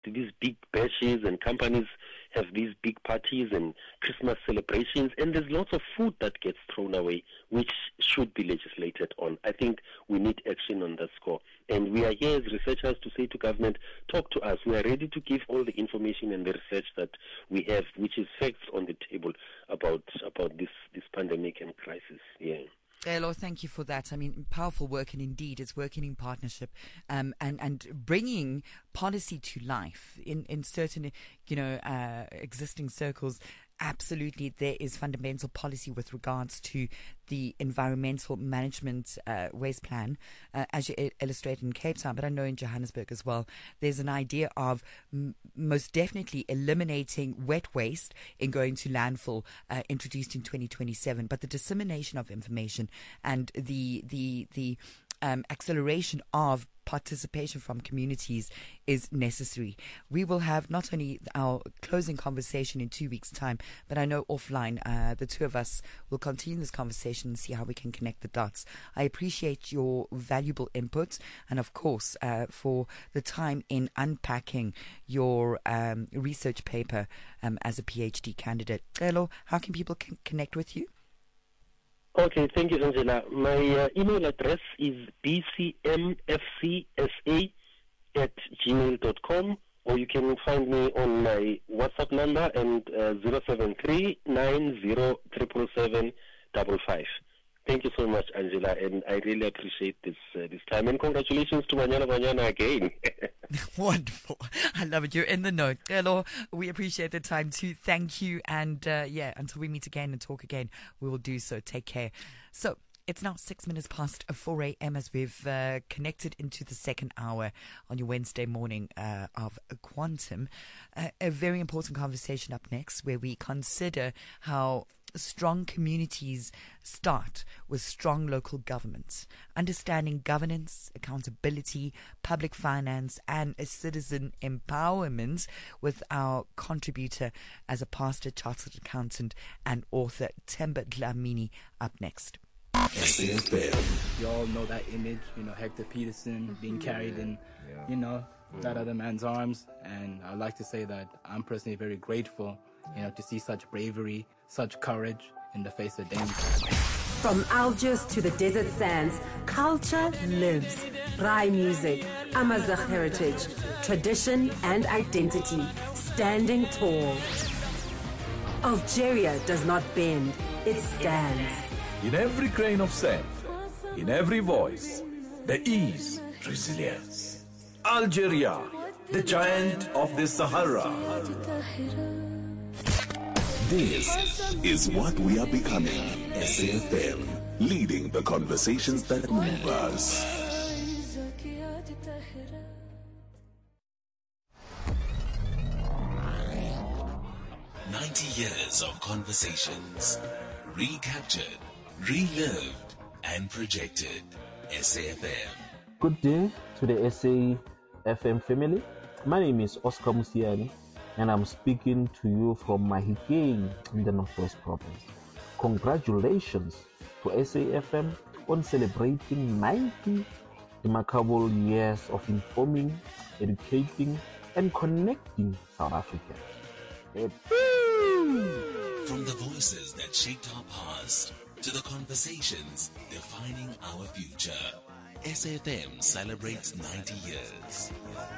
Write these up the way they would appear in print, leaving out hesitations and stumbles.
these big bashes and companies have these big parties and Christmas celebrations, and there's lots of food that gets thrown away, which should be legislated on. I think we need action on that score. And we are here as researchers to say to government, talk to us. We are ready to give all the information and the research that we have, which is facts on the table about this pandemic and crisis. Yeah. Celo, thank you for that. I mean, powerful work, and indeed it's working in partnership and bringing policy to life in certain, existing circles. Absolutely, there is fundamental policy with regards to the environmental management waste plan, as you illustrated in Cape Town, but I know in Johannesburg as well, there's an idea of most definitely eliminating wet waste in going to landfill, introduced in 2027. But the dissemination of information and the acceleration of participation from communities is necessary. We will have not only our closing conversation in 2 weeks' time, but I know offline, the two of us will continue this conversation and see how we can connect the dots. I appreciate your valuable input and, of course, for the time in unpacking your research paper as a PhD candidate. Celo, how can people connect with you? Okay, thank you, Angela. My email address is bcmfcsa@gmail.com, or you can find me on my WhatsApp number and 073-90-777-55. Thank you so much, Angela, and I really appreciate this time. And congratulations to Banyana again. Wonderful. I love it. You're in the know. Celo, we appreciate the time too. Thank you. And until we meet again and talk again, we will do so. Take care. So it's now 6 minutes past 4 a.m. as we've connected into the second hour on your Wednesday morning of Quantum. A very important conversation up next, where we consider how strong communities start with strong local governments, understanding governance, accountability, public finance, and a citizen empowerment, with our contributor as a pastor, chartered accountant, and author, Themba Dlamini, up next. You all know that image, Hector Peterson being carried in, that other man's arms. And I'd like to say that I'm personally very grateful, to see such bravery, such courage in the face of danger. From Algiers to the desert sands, culture lives. Rai music, Amazigh heritage, tradition and identity, standing tall. Algeria does not bend, it stands. In every grain of sand, in every voice, there is resilience. Algeria, the giant of the Sahara. This is what we are becoming. SAFM, leading the conversations that move us. Years of conversations, recaptured, relived, and projected. SAFM. Good day to the SAFM family. My name is Oscar Musiani, and I'm speaking to you from Mahikeng in the Northwest Province. Congratulations to SAFM on celebrating 90 remarkable years of informing, educating, and connecting South Africans. From the voices that shaped our past to the conversations defining our future, SAFM celebrates 90 years.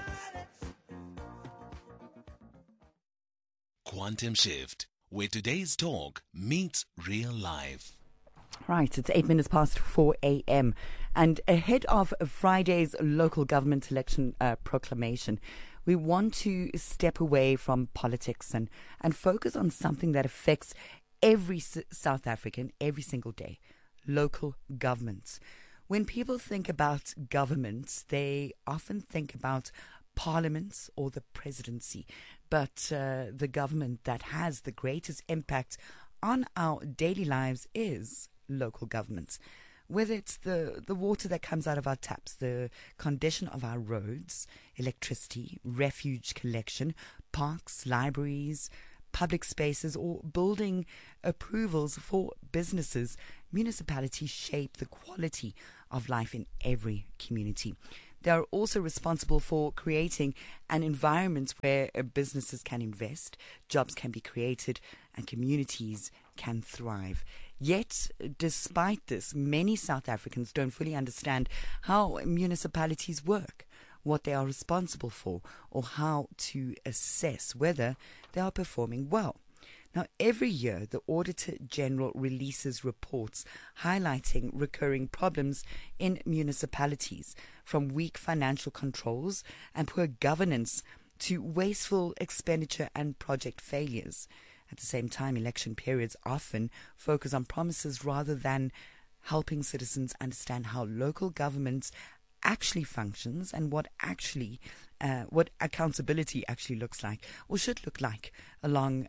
Quantum Shift, where today's talk meets real life. Right, it's 8 minutes past 4 a.m. And ahead of Friday's local government election proclamation, we want to step away from politics and focus on something that affects every South African every single day: local governments. When people think about governments, they often think about parliaments or the presidency. But the government that has the greatest impact on our daily lives is local governments. Whether it's the water that comes out of our taps, the condition of our roads, electricity, refuge collection, parks, libraries, public spaces, or building approvals for businesses, municipalities shape the quality of life in every community. they are also responsible for creating an environment where businesses can invest, jobs can be created, and communities can thrive. Yet, despite this, many South Africans don't fully understand how municipalities work, what they are responsible for, or how to assess whether they are performing well. Now, every year, the Auditor General releases reports highlighting recurring problems in municipalities, from weak financial controls and poor governance to wasteful expenditure and project failures. At the same time, election periods often focus on promises rather than helping citizens understand how local governments actually functions and what accountability actually looks like, or should look like, long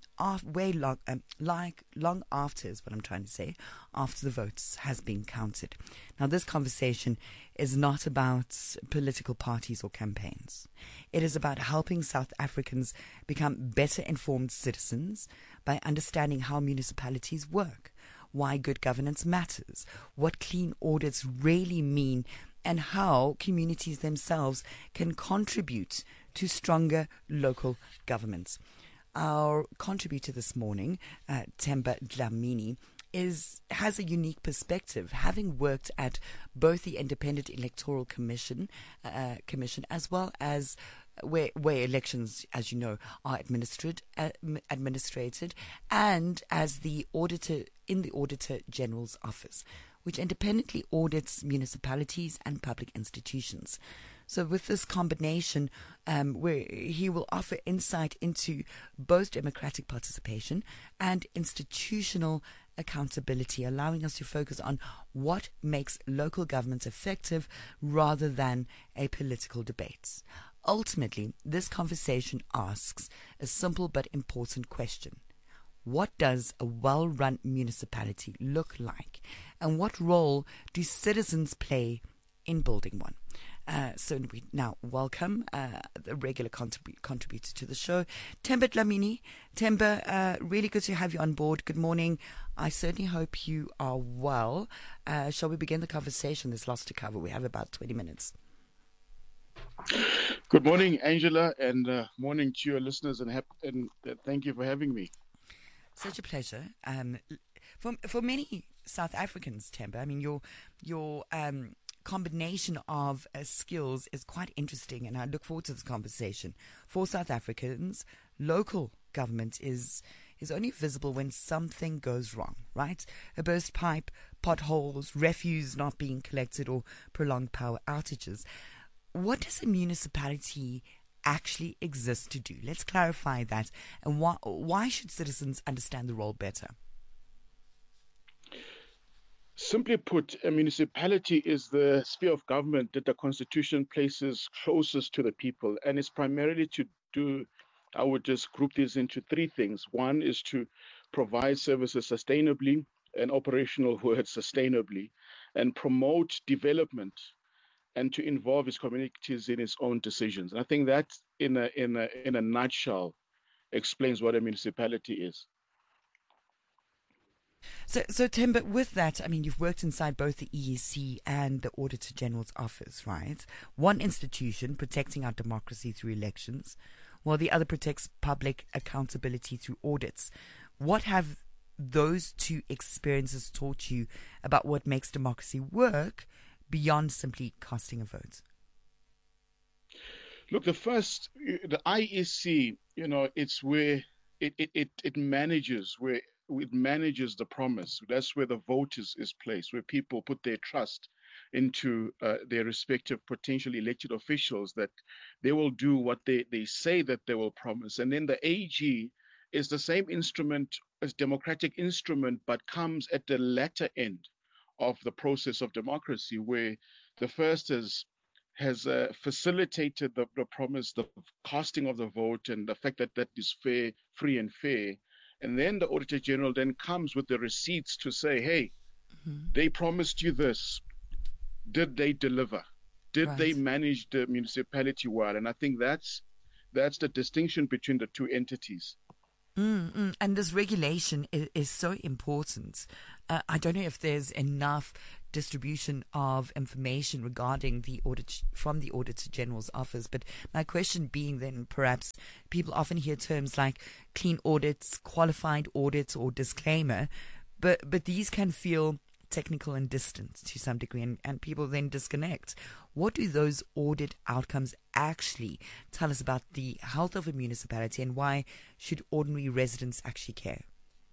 after is what I'm trying to say, after the votes has been counted. Now, this conversation is not about political parties or campaigns. It is about helping South Africans become better informed citizens by understanding how municipalities work, why good governance matters, what clean audits really mean, and how communities themselves can contribute to stronger local governments. Our contributor this morning, Themba Dlamini, has a unique perspective, having worked at both the Independent Electoral Commission as well as where elections, as you know, are administrated, and as the auditor in the Auditor General's office, which independently audits municipalities and public institutions. So with this combination, where he will offer insight into both democratic participation and institutional accountability, allowing us to focus on what makes local governments effective rather than a political debate. Ultimately, this conversation asks a simple but important question. What does a well-run municipality look like? And what role do citizens play in building one? So we now welcome the regular contributor to the show, Themba Dlamini. Themba, really good to have you on board. Good morning. I certainly hope you are well. Shall we begin the conversation? There's lots to cover. We have about 20 minutes. Good morning, Angela, and morning to your listeners, and thank you for having me. Such a pleasure. For many South Africans, Themba, I mean, your combination of skills is quite interesting, and I look forward to this conversation. For South Africans, local government is only visible when something goes wrong, right? A burst pipe, potholes, refuse not being collected, or prolonged power outages. What does a municipality actually exist to do? Let's clarify that. And why should citizens understand the role better? Simply put, a municipality is the sphere of government that the Constitution places closest to the people, and it's primarily to do, I would just group these into three things. One is to provide services sustainably, an operational word, sustainably, and promote development, and to involve its communities in its own decisions. And I think that, in a nutshell, explains what a municipality is. So Themba, with that, I mean, you've worked inside both the EEC and the Auditor General's office, right? One institution protecting our democracy through elections, while the other protects public accountability through audits. What have those two experiences taught you about what makes democracy work beyond simply casting a vote? Look, the IEC, it's where it manages the promise. That's where the vote is placed, where people put their trust into their respective potentially elected officials, that they will do what they say that they will promise. And then the AG is the same instrument, as democratic instrument, but comes at the latter end of the process of democracy, where the first has facilitated the promise, the casting of the vote, and the fact that is fair, free and fair. And then the Auditor General then comes with the receipts to say, hey, they promised you this. Did they deliver? Did they manage the municipality well? And I think that's the distinction between the two entities. And this regulation is so important. I don't know if there's enough distribution of information regarding the audit from the Auditor General's office. But my question being then, perhaps people often hear terms like clean audits, qualified audits, or disclaimer, but these can feel technical and distant to some degree, and people then disconnect. What do those audit outcomes actually tell us about the health of a municipality, and why should ordinary residents actually care?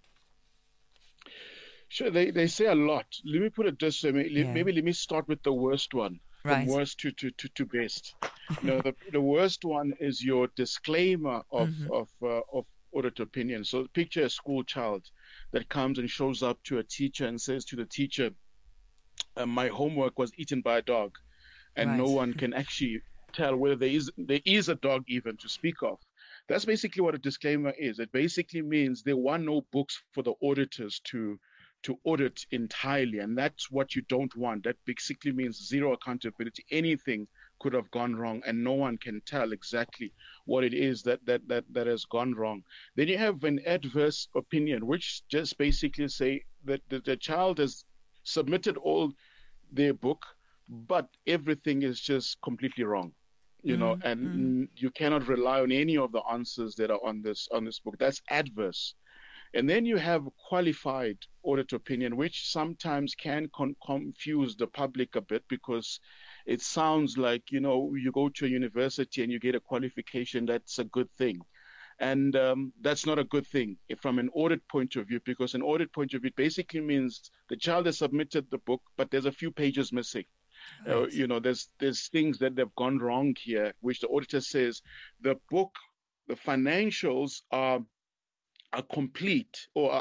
Sure, they say a lot. Let me put it this way. Maybe let me start with the worst one. Right. From worst to best. The worst one is your disclaimer of audit opinion. So picture a school child that comes and shows up to a teacher and says to the teacher, my homework was eaten by a dog, and no one can actually tell whether there is a dog even to speak of. That's basically what a disclaimer is. It basically means there were no books for the auditors to audit entirely, and that's what you don't want. That basically means zero accountability. Anything could have gone wrong, and no one can tell exactly what it is that has gone wrong. Then you have an adverse opinion, which just basically say that the child has submitted all their book, but everything is just completely wrong. And you cannot rely on any of the answers that are on this book. That's adverse. And then you have qualified audit opinion, which sometimes can confuse the public a bit, because it sounds like, you go to a university and you get a qualification, that's a good thing. And that's not a good thing from an audit point of view, because an audit point of view basically means the child has submitted the book, but there's a few pages missing. Right. There's things that have gone wrong here, which the auditor says the book, the financials are complete or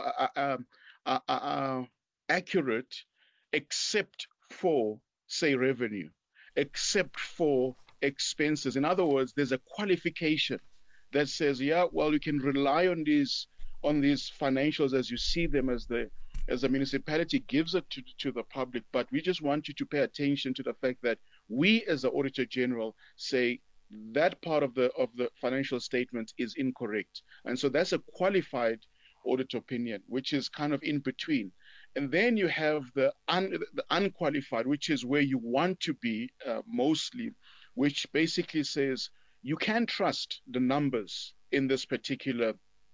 are accurate, except for, say, revenue, except for expenses. In other words, there's a qualification that says, you can rely on these financials as you see them, as the municipality gives it to the public, but we just want you to pay attention to the fact that we, as the Auditor General, say that part of the financial statement is incorrect. And so that's a qualified audit opinion, which is kind of in between. And then you have the unqualified, which is where you want to be mostly, which basically says you can trust the numbers in this particular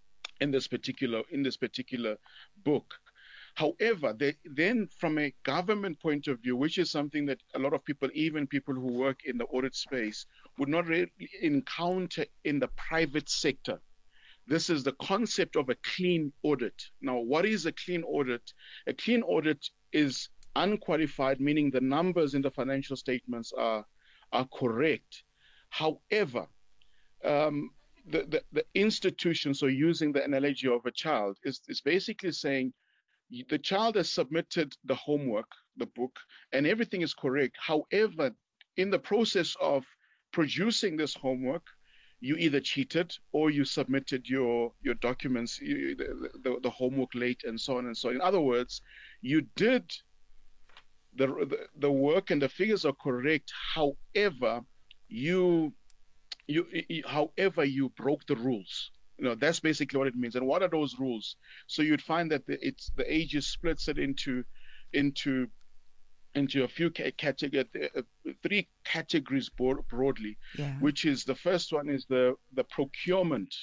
book. However, then from a government point of view, which is something that a lot of people, even people who work in the audit space, would not really encounter in the private sector. This is the concept of a clean audit. Now, what is a clean audit? A clean audit is unqualified, meaning the numbers in the financial statements are correct. However, the institution, so using the analogy of a child, is basically saying the child has submitted the homework, the book, and everything is correct. However, in the process of producing this homework, you either cheated or you submitted your documents, the homework late, and so on and so on. In other words, you did the work and the figures are correct. However, you broke the rules. That's basically what it means. And what are those rules? So you'd find that the ages splits it into a few categories, 3 categories broadly, which is the first one is the procurement.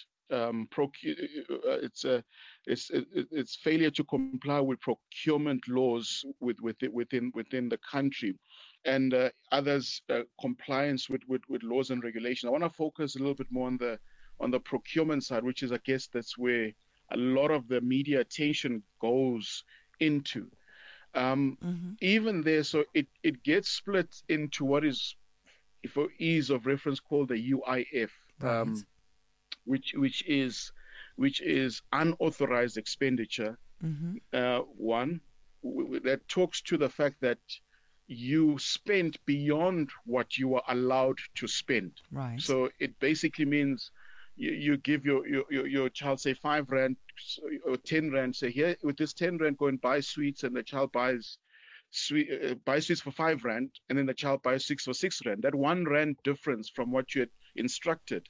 It's failure to comply with procurement laws within the country, and others compliance with laws and regulation. I want to focus a little bit more on the procurement side, which is, I guess, that's where a lot of the media attention goes into. Even there, so it gets split into what is, for ease of reference, called the UIF, which is unauthorized expenditure. One that talks to the fact that you spent beyond what you are allowed to spend. Right. So it basically means you give your child, say, 5 rand or 10 rand, say, here, with this 10 rand, go and buy sweets, and the child buys sweets for 5 rand, and then the child buys 6 for 6 rand. That 1 rand difference from what you had instructed,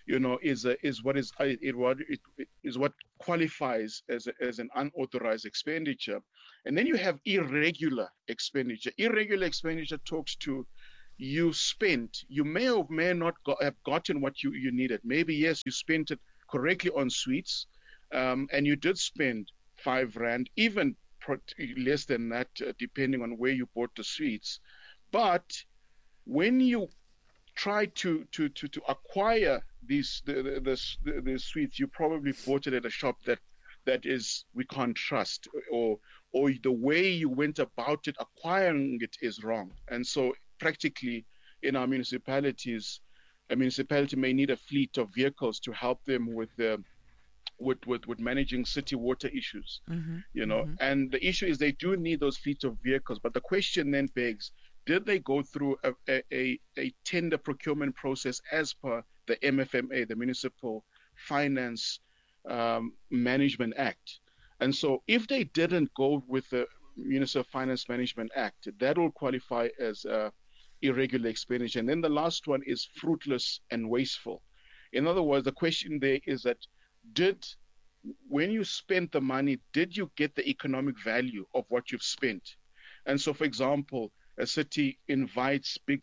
is what qualifies as an unauthorized expenditure. And then you have irregular expenditure. Irregular expenditure talks to you spent. You may or may not have gotten what you needed. Maybe yes, you spent it correctly on sweets, and you did spend R5, even less than that, depending on where you bought the sweets. But when you try to acquire these sweets, you probably bought it at a shop that is we can't trust, or the way you went about it acquiring it is wrong. And so practically in our municipalities, a municipality may need a fleet of vehicles to help them with managing city water issues, and the issue is they do need those fleets of vehicles. But the question then begs, did they go through a tender procurement process as per the MFMA, the Municipal Finance Management Act? And so if they didn't go with the Municipal Finance Management Act, that will qualify as irregular expenditure. And then the last one is fruitless and wasteful. In other words, the question there is that when you spent the money, did you get the economic value of what you've spent? And so, for example, a city invites a big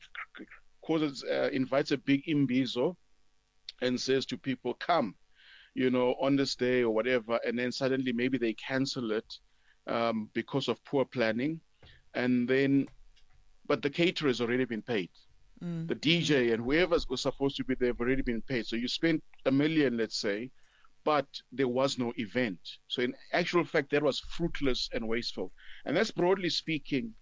imbizo and says to people, come, on this day or whatever, and then suddenly maybe they cancel it because of poor planning, but the caterer has already been paid. The DJ and whoever was supposed to be there have already been paid. So you spent $1 million, let's say, but there was no event. So in actual fact, that was fruitless and wasteful. And that's broadly speaking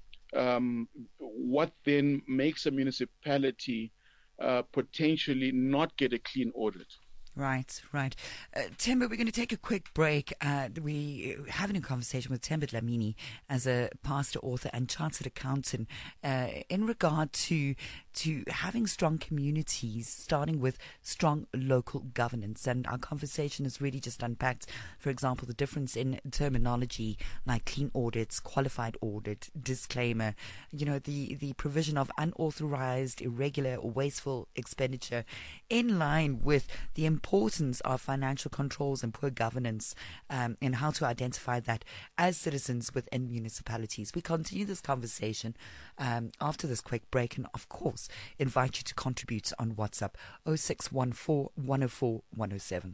what then makes a municipality potentially not get a clean audit. Right. Themba, we're going to take a quick break. We're having a conversation with Themba Dlamini as a pastor, author and chartered accountant in regard to having strong communities, starting with strong local governance. And our conversation has really just unpacked, for example, the difference in terminology like clean audits, qualified audit, disclaimer, the provision of unauthorized, irregular or wasteful expenditure in line with the importance of financial controls and poor governance, and how to identify that as citizens within municipalities. We continue this conversation after this quick break, and of course invite you to contribute on WhatsApp 0614 104 107.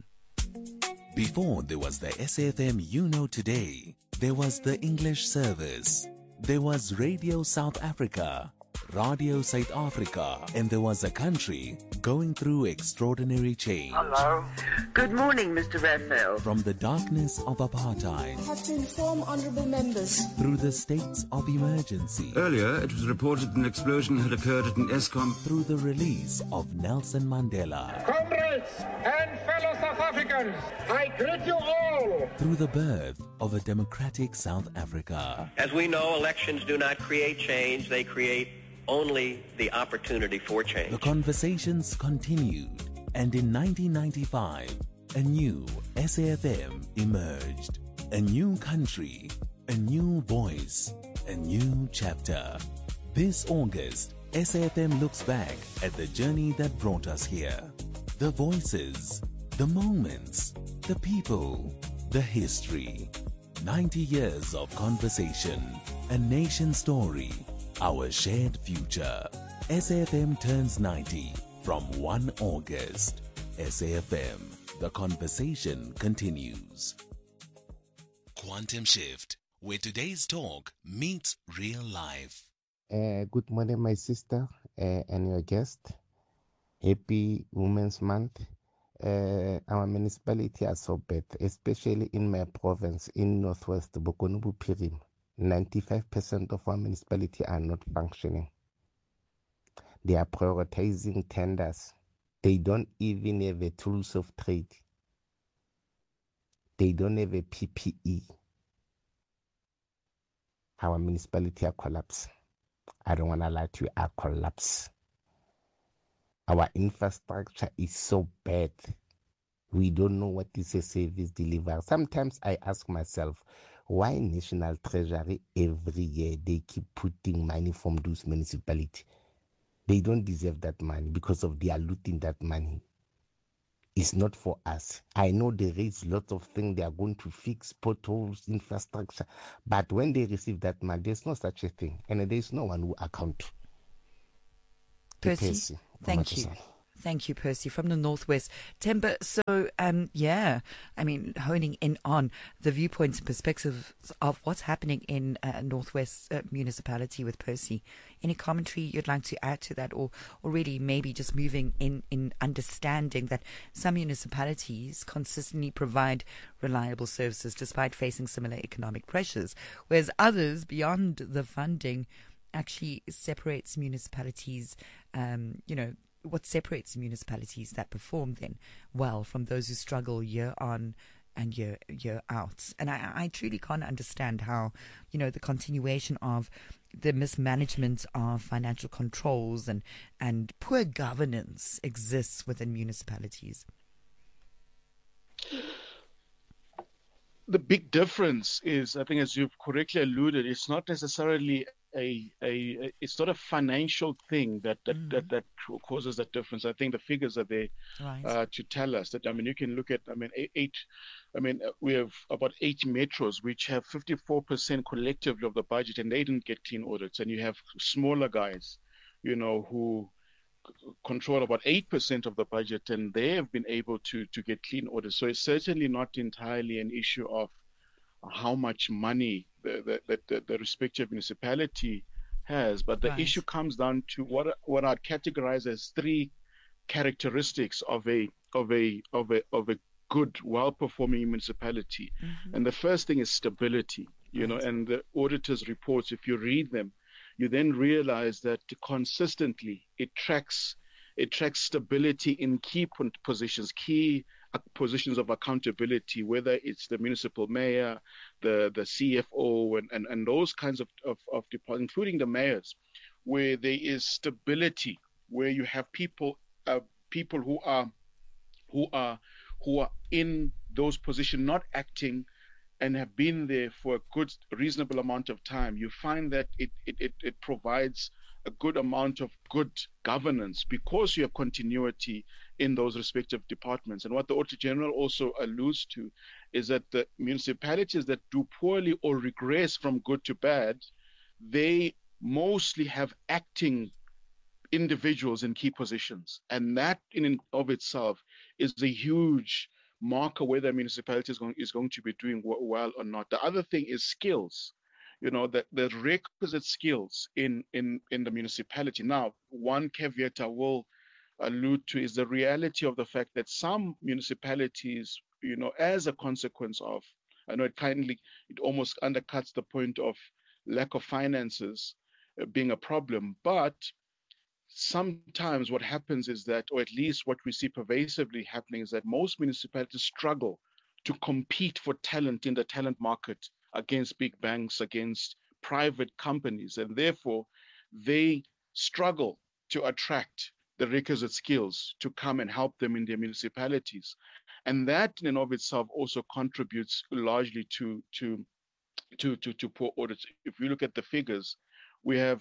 Before there was the SAFM today, there was the English service, there was Radio South Africa, Radio South Africa, and there was a country going through extraordinary change. Hello. Good morning, Mr. Raphael. From the darkness of apartheid, I have to inform honourable members, through the states of emergency. Earlier, it was reported an explosion had occurred at an Eskom. Through the release of Nelson Mandela. Comrades and fellow South Africans, I greet you all. Through the birth of a democratic South Africa. As we know, elections do not create change, they create only the opportunity for change. The conversations continued, and in 1995, a new SAFM emerged. A new country, a new voice, a new chapter. This August, SAFM looks back at the journey that brought us here. The voices, the moments, the people, the history. 90 years of conversation, a nation story, our shared future. SAFM turns 90 from 1 August. SAFM, the conversation continues. Quantum Shift, where today's talk meets real life. Good morning, my sister and your guest. Happy Women's Month. Our municipality are so bad, especially in my province in Northwest Bokoni-Bophirima. 95% of our municipality are not functioning. They are prioritizing tenders. They don't even have a tools of trade. They don't have a PPE. Our municipality are collapsed. I don't want to lie to you, are collapsed. Our infrastructure is so bad. We don't know what is a service delivery. Sometimes I ask myself, why National Treasury every year they keep putting money from those municipalities? They don't deserve that money because of they are looting that money. is not for us. I know there is lots of things they are going to fix, potholes, infrastructure, but when they receive that money, there's no such a thing, and there's no one who account to Percy, thank you. Thank you, Percy, from the Northwest. Themba, so, honing in on the viewpoints and perspectives of what's happening in Northwest municipality with Percy. Any commentary you'd like to add to that, or really maybe just moving in understanding that some municipalities consistently provide reliable services despite facing similar economic pressures, whereas others, beyond the funding, actually separates municipalities, what separates municipalities that perform then well from those who struggle year on and year out. And I truly can't understand how, the continuation of the mismanagement of financial controls and poor governance exists within municipalities. The big difference is, I think, as you've correctly alluded, it's not necessarily it's not a financial thing that causes that difference. I think the figures are there to tell us that. You can look at, we have about 8 metros which have 54% collectively of the budget, and they didn't get clean audits. And you have smaller guys, who control about 8% of the budget, and they have been able to get clean audits. So it's certainly not entirely an issue of how much money the respective municipality has, but the issue comes down to what I'd categorize as 3 characteristics of a good, well-performing municipality. Mm-hmm. And the first thing is stability. And the auditor's reports, if you read them, you then realize that consistently it tracks stability in key positions, key positions of accountability, whether it's the municipal mayor, the CFO, and those kinds of departments, including the mayors, where there is stability, where you have people who are in those positions, not acting, and have been there for a good, reasonable amount of time. You find that it provides a good amount of good governance because you have continuity in those respective departments. And what the Auditor General also alludes to is that the municipalities that do poorly or regress from good to bad, they mostly have acting individuals in key positions. And that in and of itself is a huge marker whether a municipality is going to be doing well or not. The other thing is skills. That the requisite skills in the municipality. Now, one caveat I will allude to is the reality of the fact that some municipalities, as a consequence of, I know it almost undercuts the point of lack of finances being a problem, but sometimes what happens is that, or at least what we see pervasively happening, is that most municipalities struggle to compete for talent in the talent market against big banks, against private companies, and therefore they struggle to attract the requisite skills to come and help them in their municipalities. And that in and of itself also contributes largely to poor audits. If you look at the figures, we have,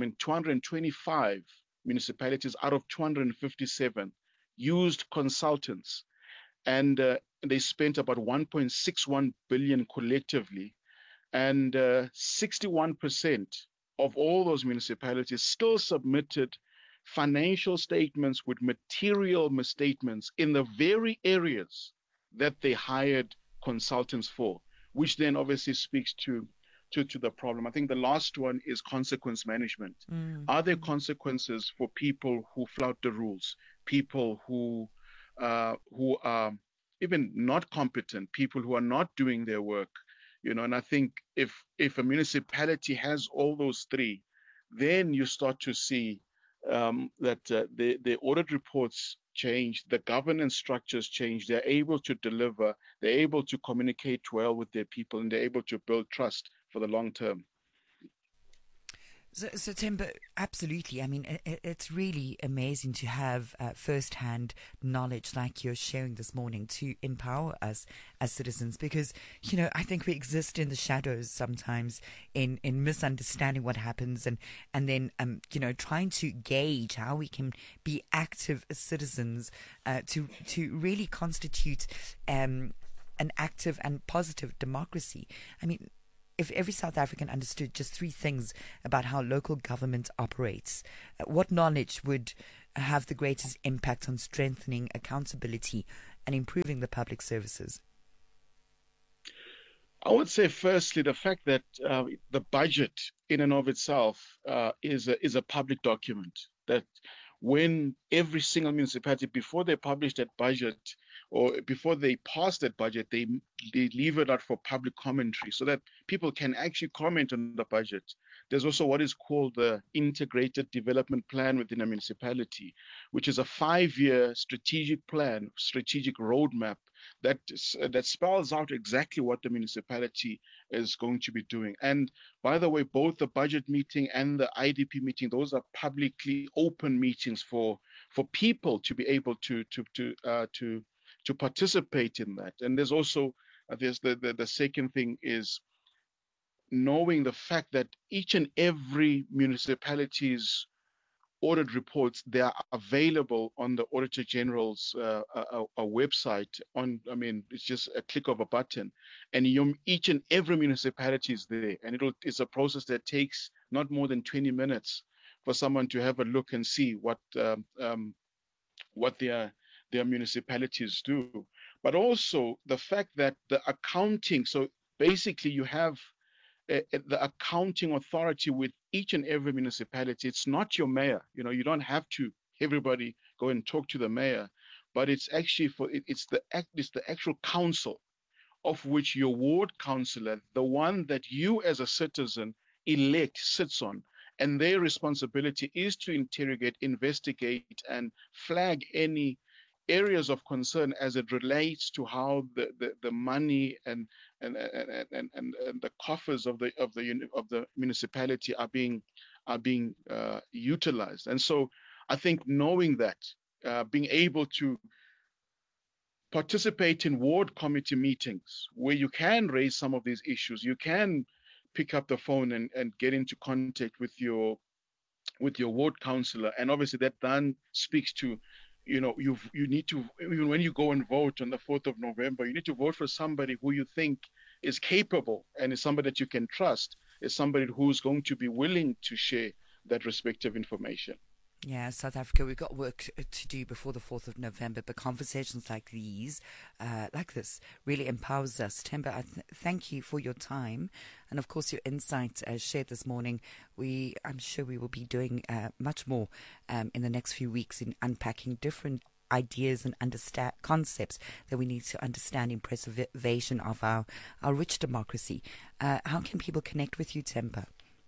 225 municipalities out of 257 used consultants, and they spent about 1.61 billion collectively. And 61% of all those municipalities still submitted financial statements with material misstatements in the very areas that they hired consultants for, which then obviously speaks to the problem. I think the last one is consequence management. Are there consequences for people who flout the rules, people who are even not competent, people who are not doing their work? And I think if a municipality has all those 3, then you start to see that the audit reports change, the governance structures change, they're able to deliver, they're able to communicate well with their people, and they're able to build trust for the long term. So Temba, absolutely. I mean, it's really amazing to have first-hand knowledge like you're sharing this morning to empower us as citizens, because, you know, I think we exist in the shadows sometimes in misunderstanding what happens and then, you know, trying to gauge how we can be active citizens to really constitute an active and positive democracy. I mean, if every South African understood just 3 things about how local government operates, what knowledge would have the greatest impact on strengthening accountability and improving the public services? I would say, firstly, the fact that the budget in and of itself is a public document, that when every single municipality, before they publish that budget or before they pass that budget, they leave it out for public commentary so that people can actually comment on the budget. There's also what is called the integrated development plan within a municipality, which is a 5-year strategic plan, strategic roadmap that spells out exactly what the municipality is going to be doing. And by the way, both the budget meeting and the IDP meeting, those are publicly open meetings for people to be able to participate in that. And there's also there's the second thing is knowing the fact that each and every municipality's audit reports, they are available on the Auditor General's a website. It's just a click of a button, and each and every municipality is there, and it's a process that takes not more than 20 minutes for someone to have a look and see what their municipalities do. But also the fact that the accounting, so basically you have the accounting authority with each and every municipality. It's not your mayor. You know, you don't have to everybody go and talk to the mayor, but it's actually it's the actual council, of which your ward councillor, the one that you as a citizen elect, sits on, and their responsibility is to interrogate, investigate, and flag any areas of concern as it relates to how the money and the coffers of the municipality are being utilized. And so I think knowing that, being able to participate in ward committee meetings where you can raise some of these issues, you can pick up the phone and get into contact with your ward councillor, and obviously that then speaks to, you know, you need to, even when you go and vote on the 4th of November, you need to vote for somebody who you think is capable and is somebody that you can trust, is somebody who's going to be willing to share that respective information. Yeah, South Africa, we've got work to do before the 4th of November, but conversations like these, like this, really empowers us. Temba, thank you for your time and, of course, your insights shared this morning. I'm sure we will be doing much more in the next few weeks in unpacking different ideas and concepts that we need to understand in preservation of our rich democracy. How can people connect with you, Temba?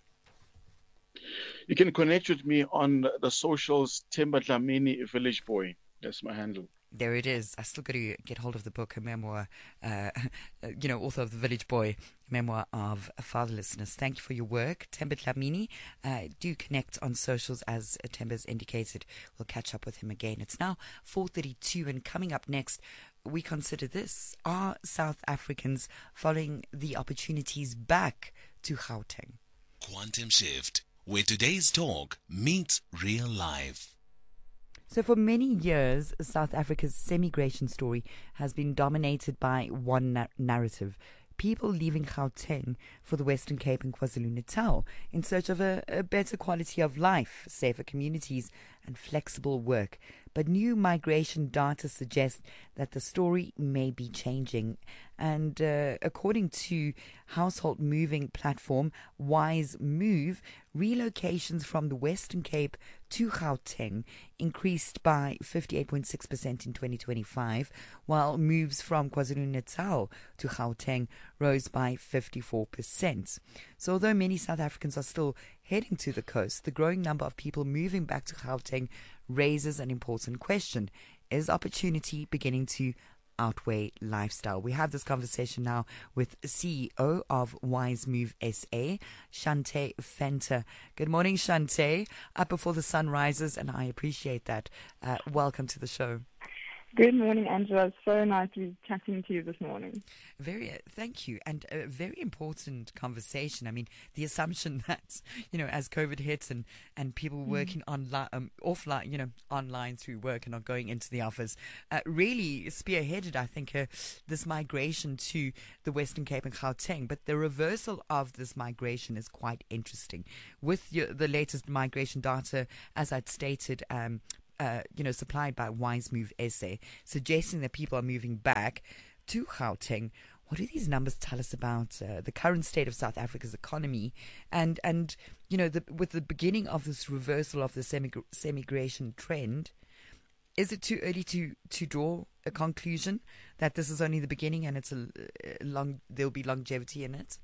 You can connect with me on the socials, Temba Dlamini Village Boy. That's my handle. There it is. I still got to get hold of the book, a memoir, author of The Village Boy, memoir of fatherlessness. Thank you for your work, Temba Dlamini. Do connect on socials, as Temba's indicated. We'll catch up with him again. It's now 4:32, and coming up next, we consider this. Are South Africans following the opportunities back to Gauteng? Quantum Shift, where today's talk meets real life. So for many years, South Africa's semigration story has been dominated by one narrative. People leaving Gauteng for the Western Cape and KwaZulu-Natal in search of a better quality of life, safer communities and flexible work. But new migration data suggests that the story may be changing. And according to household moving platform Wise Move, relocations from the Western Cape to Gauteng increased by 58.6% in 2025, while moves from KwaZulu-Natal to Gauteng rose by 54%. So although many South Africans are still heading to the coast, the growing number of people moving back to Gauteng raises an important question. Is opportunity beginning to outweigh lifestyle? We have this conversation now with CEO of Wise Move SA, Shante Venter. Good morning, Shante. Up before the sun rises, and I appreciate that. Welcome to the show. Good morning, Angela. It's so nice to be chatting to you this morning. Thank you. And a very important conversation. I mean, the assumption that, as COVID hits and people working online, offline, online through work and not going into the office, really spearheaded, I think, this migration to the Western Cape and Gauteng. But the reversal of this migration is quite interesting. With the latest migration data, as I'd stated, supplied by Wise Move SA, suggesting that people are moving back to Gauteng. What do these numbers tell us about the current state of South Africa's economy? And with the beginning of this reversal of the semigration trend, is it too early to draw a conclusion that this is only the beginning and there'll be longevity in it?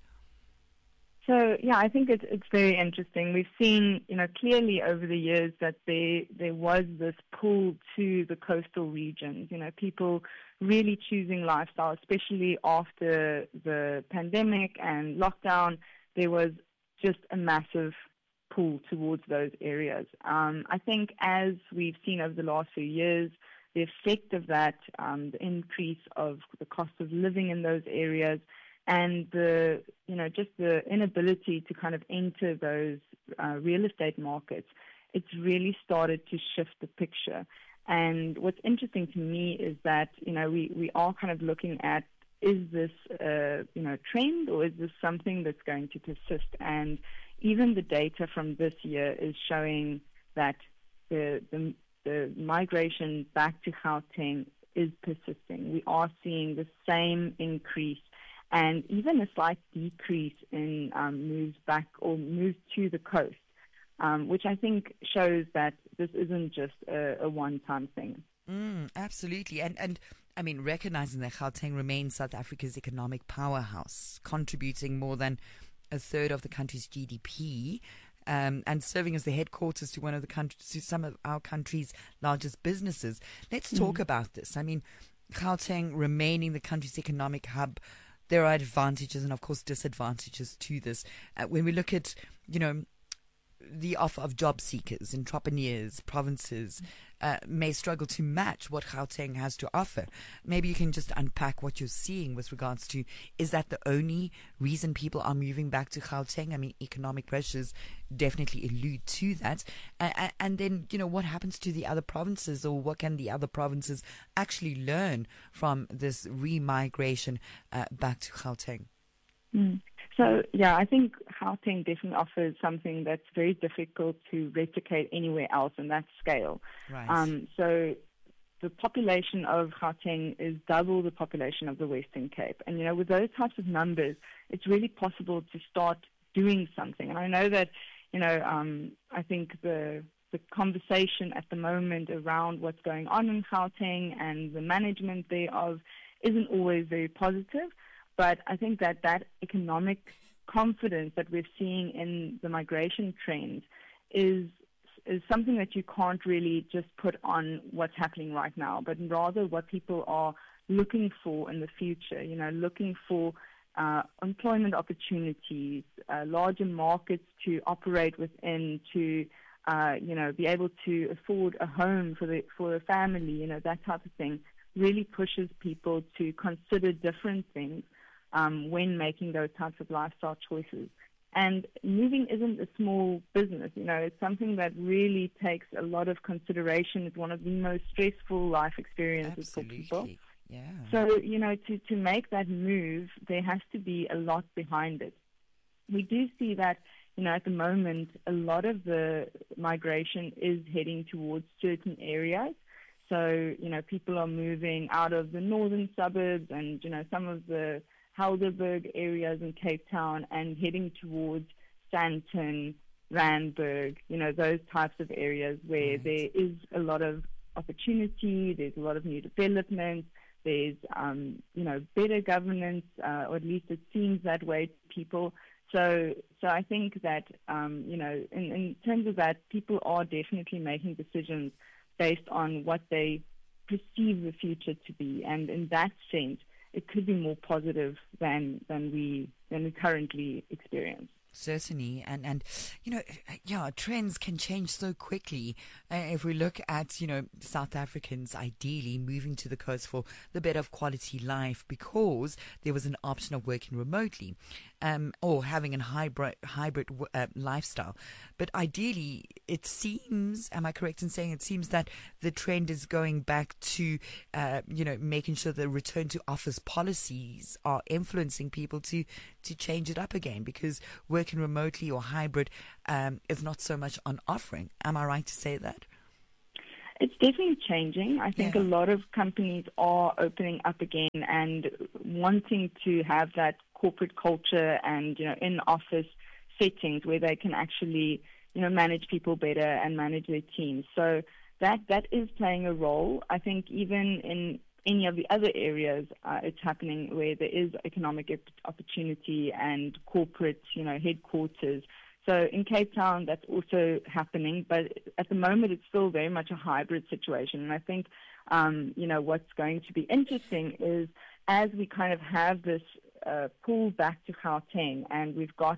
So, yeah, I think it's very interesting. We've seen, clearly over the years that there was this pull to the coastal regions, people really choosing lifestyle, especially after the pandemic and lockdown. There was just a massive pull towards those areas. I think as we've seen over the last few years, the effect of that, the increase of the cost of living in those areas, and just the inability to kind of enter those real estate markets, it's really started to shift the picture. And what's interesting to me is that, we are kind of looking at, is this trend, or is this something that's going to persist? And even the data from this year is showing that the migration back to Gauteng is persisting. We are seeing the same increase and even a slight decrease in moves back or moves to the coast, which I think shows that this isn't just a one-time thing. Absolutely. And I mean, recognizing that Gauteng remains South Africa's economic powerhouse, contributing more than a third of the country's GDP, and serving as the headquarters to some of our country's largest businesses. Let's talk about this. I mean, Gauteng remaining the country's economic hub, there are advantages and, of course, disadvantages to this. When we look at, the offer of job seekers, entrepreneurs, provinces may struggle to match what Gauteng has to offer. Maybe you can just unpack what you're seeing with regards to, is that the only reason people are moving back to Gauteng? I mean, economic pressures definitely allude to that. And then, what happens to the other provinces, or what can the other provinces actually learn from this remigration back to Gauteng? So, yeah, I think Gauteng definitely offers something that's very difficult to replicate anywhere else, and that's scale. Right. So the population of Gauteng is double the population of the Western Cape. And, with those types of numbers, it's really possible to start doing something. And I know that, I think the conversation at the moment around what's going on in Gauteng and the management thereof isn't always very positive. But I think that economic confidence that we're seeing in the migration trend is something that you can't really just put on what's happening right now, but rather what people are looking for in the future, looking for employment opportunities, larger markets to operate within, to be able to afford a home for a family, that type of thing, really pushes people to consider different things when making those types of lifestyle choices. And moving isn't a small business, it's something that really takes a lot of consideration. It's one of the most stressful life experiences for people. Yeah. So, to make that move, there has to be a lot behind it. We do see that, at the moment, a lot of the migration is heading towards certain areas. So, people are moving out of the northern suburbs and, some of the Helderberg areas in Cape Town and heading towards Sandton, Randburg, those types of areas where there is a lot of opportunity, there's a lot of new development, there's, better governance, or at least it seems that way to people. So I think that, in terms of that, people are definitely making decisions based on what they perceive the future to be. And in that sense, it could be more positive than we currently experience. Certainly, and trends can change so quickly. If we look at, South Africans ideally moving to the coast for the better quality life because there was an option of working remotely, or having a hybrid lifestyle. But ideally, it seems, am I correct in saying it seems that the trend is going back to, making sure the return to office policies are influencing people to change it up again, because working remotely or hybrid is not so much on offering. Am I right to say that? It's definitely changing. I think a lot of companies are opening up again and wanting to have that corporate culture and, in-office settings where they can actually, manage people better and manage their teams. So that is playing a role. I think even in any of the other areas, it's happening where there is economic opportunity and corporate, headquarters. So in Cape Town, that's also happening, but at the moment, it's still very much a hybrid situation. And I think, what's going to be interesting is as we kind of have this pull back to Gauteng, and we've got,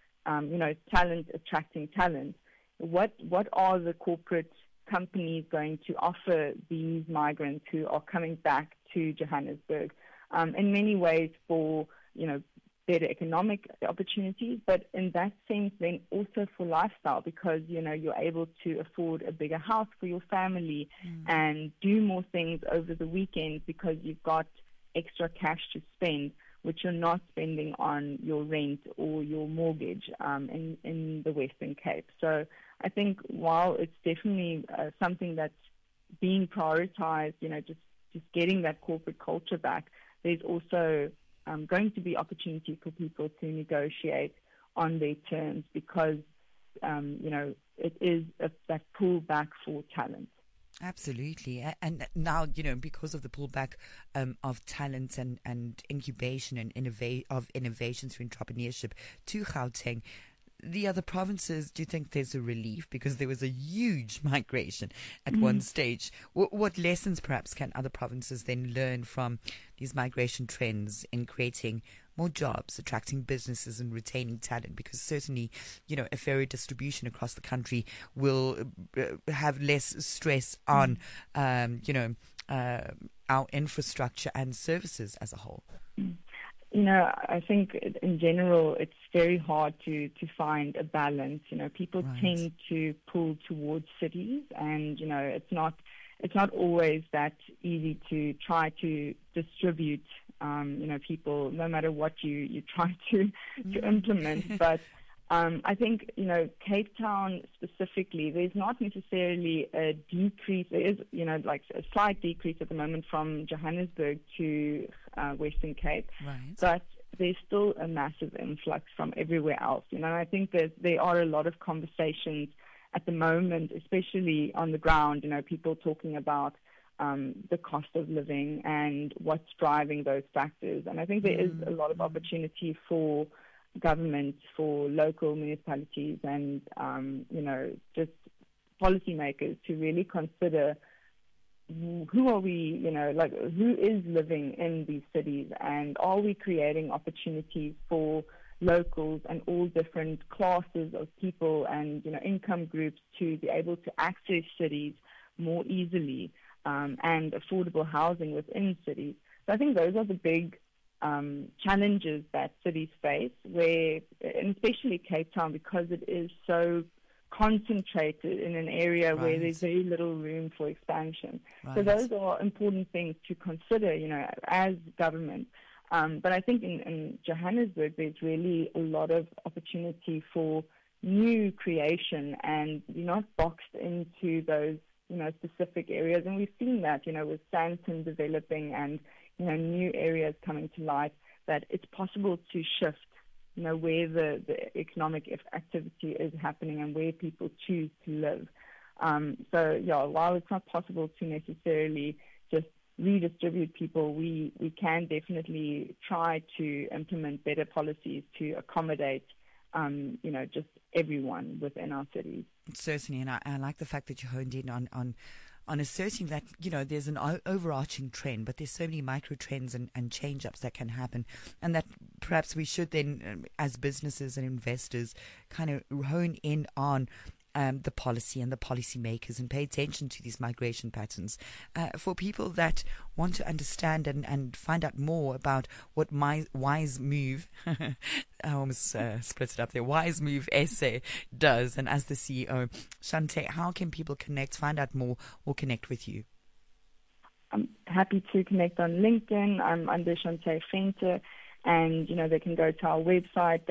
talent attracting talent, what are the corporate companies going to offer these migrants who are coming back to Johannesburg? In many ways for, better economic opportunities, but in that sense then also for lifestyle, because, you're able to afford a bigger house for your family and do more things over the weekends because you've got extra cash to spend, which you're not spending on your rent or your mortgage in the Western Cape. So I think while it's definitely something that's being prioritized, just getting that corporate culture back, there's also going to be opportunity for people to negotiate on their terms because, it is that pullback for talent. Absolutely. And now, because of the pullback of talent and incubation and innovations for entrepreneurship to Gauteng, the other provinces, do you think there's a relief? Because there was a huge migration at one stage. What lessons perhaps can other provinces then learn from these migration trends in creating more jobs, attracting businesses and retaining talent? Because certainly, a fairer distribution across the country will have less stress on, our infrastructure and services as a whole. I think in general it's very hard to find a balance. People tend to pull towards cities, and it's not always that easy to try to distribute people, no matter what you try to implement. But I think Cape Town specifically, there's not necessarily a decrease. There is like a slight decrease at the moment from Johannesburg to Western Cape, but there's still a massive influx from everywhere else. I think there are a lot of conversations at the moment, especially on the ground. People talking about the cost of living and what's driving those factors. And I think there is a lot of opportunity for government, for local municipalities and, just policymakers to really consider who are we, who is living in these cities, and are we creating opportunities for locals and all different classes of people and, income groups to be able to access cities more easily and affordable housing within cities. So I think those are the big challenges that cities face, and especially Cape Town, because it is so concentrated in an area where there's very little room for expansion. So those are important things to consider, as government. But I think in Johannesburg, there's really a lot of opportunity for new creation, and you're not boxed into those, specific areas. And we've seen that, with Sandton developing and, new areas coming to light, that it's possible to shift, where the economic activity is happening and where people choose to live. While it's not possible to necessarily just redistribute people, we can definitely try to implement better policies to accommodate, just everyone within our cities. Certainly, and I like the fact that you honed in on asserting that, there's an overarching trend, but there's so many micro trends and change-ups that can happen, and that perhaps we should then, as businesses and investors, kind of hone in on the policy and the policymakers and pay attention to these migration patterns. For people that want to understand and find out more about what Wise Move, I almost split it up there, Wise Move SA does, and as the CEO, Shante, how can people connect, find out more, or connect with you? I'm happy to connect on LinkedIn. I'm under Shante Fenter. And, they can go to our website,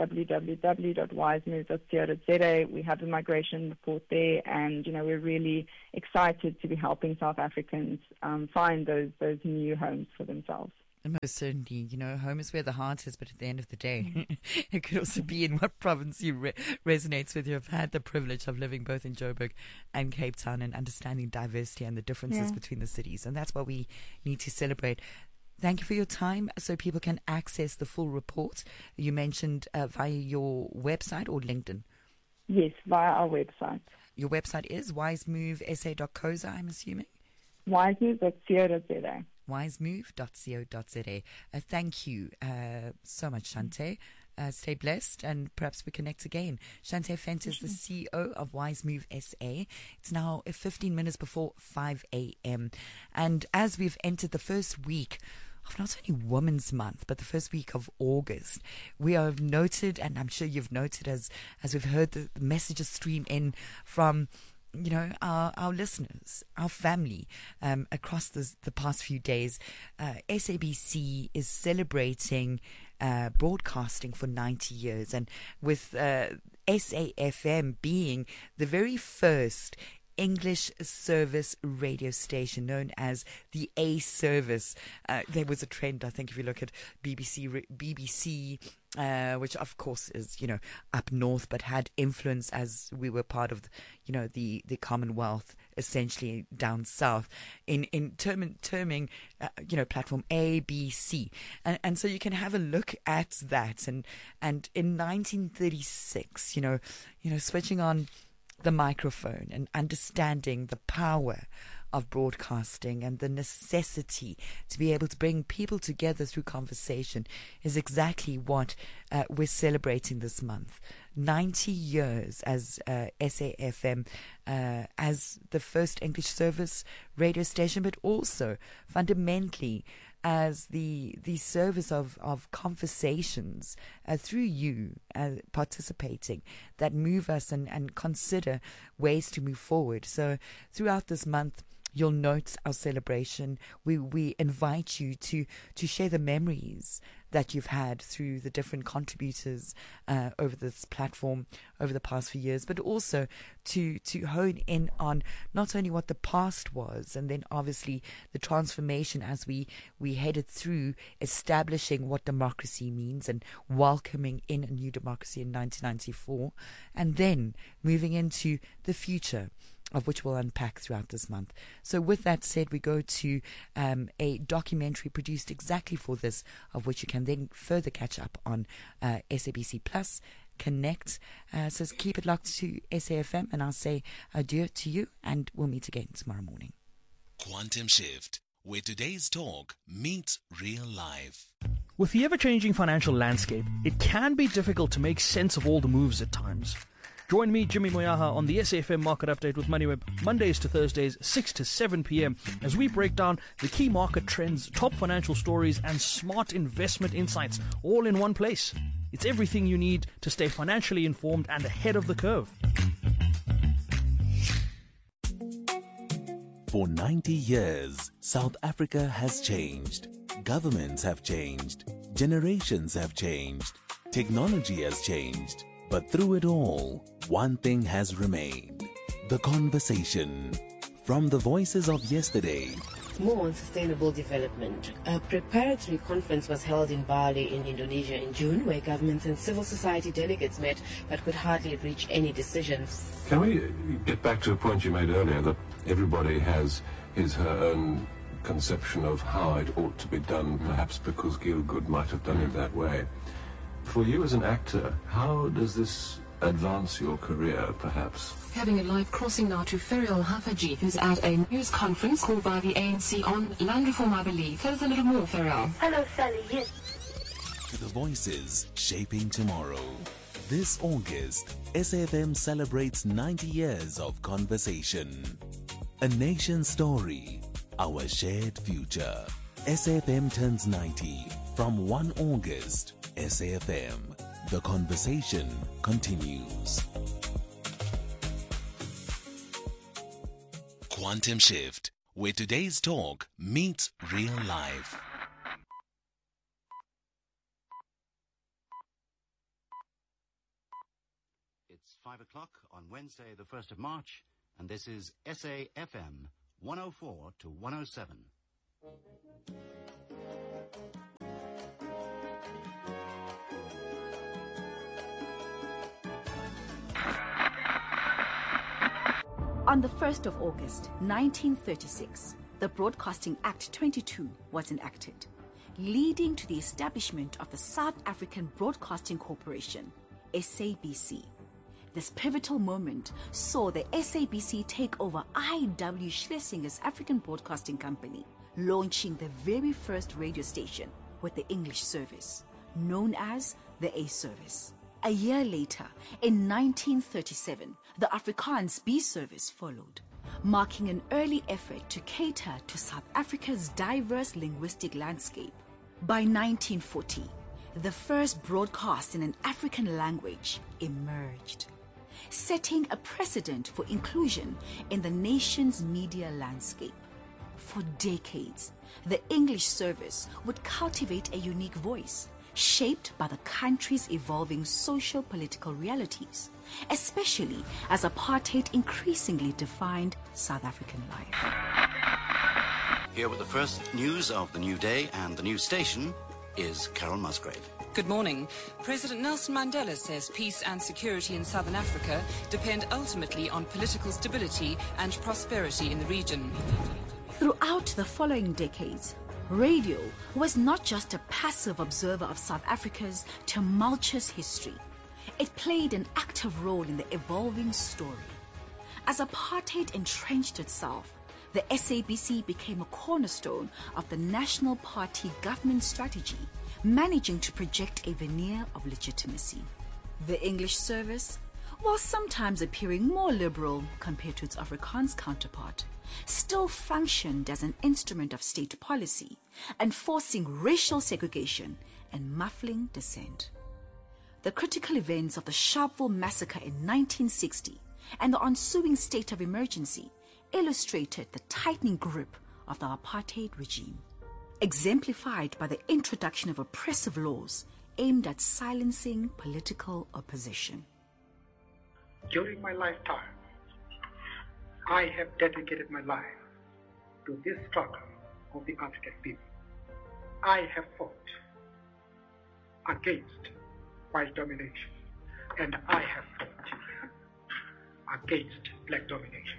www.wisemove.co.za. We have the migration report there, and, we're really excited to be helping South Africans find those new homes for themselves. Most certainly, home is where the heart is, but at the end of the day, it could also be in what province you resonates with you. I've had the privilege of living both in Joburg and Cape Town and understanding diversity and the differences between the cities, and that's what we need to celebrate. Thank you for your time. So people can access the full report. You mentioned via your website or LinkedIn? Yes, via our website. Your website is wisemovesa.co.za, I'm assuming? Wisemove.co.za. Wisemove.co.za. Thank you so much, Shante. Stay blessed, and perhaps we connect again. Shante Fenter is the CEO of Wise Move SA. It's now 15 minutes before 5 a.m. And as we've entered the first week of not only Women's Month, but the first week of August, we have noted, and I'm sure you've noted as we've heard the messages stream in from our listeners, our family, across the past few days. SABC is celebrating broadcasting for 90 years, and with SAFM being the very first English service radio station known as the A service. There was a trend, I think, if you look at BBC, which of course is, up north, but had influence as we were part of, the Commonwealth, essentially down south, in terming, platform A, B, C. And so you can have a look at that. And in 1936, switching on the microphone and understanding the power of broadcasting and the necessity to be able to bring people together through conversation is exactly what we're celebrating this month. 90 years as SAFM, as the first English service radio station, but also fundamentally as the service of conversations through you participating that move us and consider ways to move forward. So throughout this month, you'll note our celebration. We invite you to share the memories that you've had through the different contributors over this platform over the past few years, but also to hone in on not only what the past was, and then obviously the transformation as we headed through establishing what democracy means and welcoming in a new democracy in 1994, and then moving into the future, of which we'll unpack throughout this month. So with that said, we go to a documentary produced exactly for this, of which you can then further catch up on SABC Plus, Connect. So keep it locked to SAFM, and I'll say adieu to you, and we'll meet again tomorrow morning. Quantum Shift, where today's talk meets real life. With the ever-changing financial landscape, it can be difficult to make sense of all the moves at times. Join me, Jimmy Moyaha, on the SAFM Market Update with MoneyWeb, Mondays to Thursdays, 6 to 7 p.m, as we break down the key market trends, top financial stories, and smart investment insights, all in one place. It's everything you need to stay financially informed and ahead of the curve. For 90 years, South Africa has changed. Governments have changed. Generations have changed. Technology has changed. But through it all, one thing has remained: the conversation. From the voices of yesterday. More on sustainable development. A preparatory conference was held in Bali in Indonesia in June, where governments and civil society delegates met but could hardly reach any decisions. Can we get back to a point you made earlier, that everybody has her own conception of how it ought to be done, perhaps because Gielgud might have done it that way. For you as an actor, how does this advance your career, perhaps. Having a live crossing now to Ferial Hafaji, who's at a news conference called by the ANC on land reform, I believe. Tell us a little more, Ferial. Hello, Sally. Yes. The voices shaping tomorrow. This August, SAFM celebrates 90 years of conversation. A nation story, our shared future. SAFM turns 90 from 1 August. SAFM, the conversation continues. Quantum Shift, where today's talk meets real life. It's 5 o'clock on Wednesday, the 1st of March, and this is SAFM 104 to 107. On the 1st of August, 1936, the Broadcasting Act 22 was enacted, leading to the establishment of the South African Broadcasting Corporation, SABC. This pivotal moment saw the SABC take over I.W. Schlesinger's African Broadcasting Company, launching the very first radio station with the English service, known as the A Service. A year later, in 1937, the Afrikaans B service followed, marking an early effort to cater to South Africa's diverse linguistic landscape. By 1940, the first broadcast in an African language emerged, setting a precedent for inclusion in the nation's media landscape. For decades, the English service would cultivate a unique voice, shaped by the country's evolving social-political realities, especially as apartheid increasingly defined South African life. Here with the first news of the new day and the new station is Carol Musgrave. Good morning. President Nelson Mandela says peace and security in Southern Africa depend ultimately on political stability and prosperity in the region. Throughout the following decades, radio was not just a passive observer of South Africa's tumultuous history. It played an active role in the evolving story. As apartheid entrenched itself, the SABC became a cornerstone of the National Party government strategy, managing to project a veneer of legitimacy. The English service, while sometimes appearing more liberal compared to its Afrikaans counterpart, still functioned as an instrument of state policy, enforcing racial segregation and muffling dissent. The critical events of the Sharpeville massacre in 1960 and the ensuing state of emergency illustrated the tightening grip of the apartheid regime, exemplified by the introduction of oppressive laws aimed at silencing political opposition. During my lifetime, I have dedicated my life to this struggle of the African people. I have fought against white domination, and I have fought against black domination.